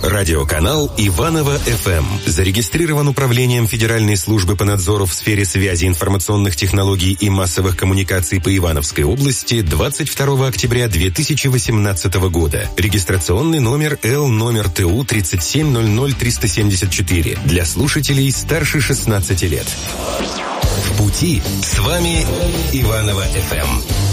Радиоканал Иваново-ФМ. Зарегистрирован Управлением Федеральной службы по надзору в сфере связи, информационных технологий и массовых коммуникаций по Ивановской области 22 октября 2018 года. Регистрационный номер Л ТУ 3700374 для слушателей старше 16 лет. В пути с вами Иваново-ФМ.